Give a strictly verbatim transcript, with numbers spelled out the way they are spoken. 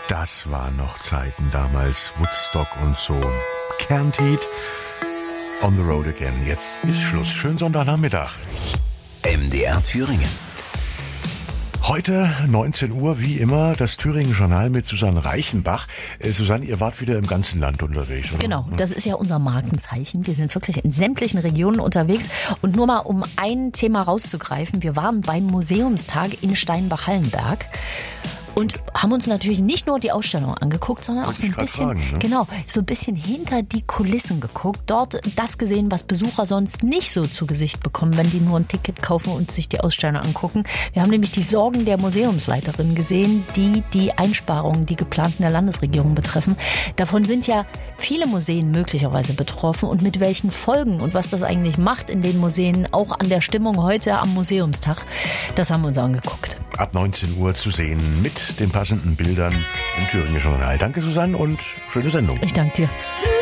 Das waren noch Zeiten damals, Woodstock und so. Can't Heat, on the road again. Jetzt ist Schluss. Schönen Sonntagnachmittag. M D R Thüringen. Heute neunzehn Uhr, wie immer, das Thüringen-Journal mit Susanne Reichenbach. Äh, Susanne, ihr wart wieder im ganzen Land unterwegs, oder? Genau, das ist ja unser Markenzeichen. Wir sind wirklich in sämtlichen Regionen unterwegs. Und nur mal, um ein Thema rauszugreifen, wir waren beim Museumstag in Steinbach-Hallenberg. Und haben uns natürlich nicht nur die Ausstellung angeguckt, sondern auch so ein bisschen, fragen, ne? genau, so ein bisschen hinter die Kulissen geguckt. Dort das gesehen, was Besucher sonst nicht so zu Gesicht bekommen, wenn die nur ein Ticket kaufen und sich die Ausstellung angucken. Wir haben nämlich die Sorgen der Museumsleiterin gesehen, die die Einsparungen, die geplanten der Landesregierung betreffen. Davon sind ja viele Museen möglicherweise betroffen und mit welchen Folgen und was das eigentlich macht in den Museen, auch an der Stimmung heute am Museumstag. Das haben wir uns angeguckt. Ab neunzehn Uhr zu sehen mit den passenden Bildern im Thüringen Journal. Danke, Susanne, und schöne Sendung. Ich danke dir.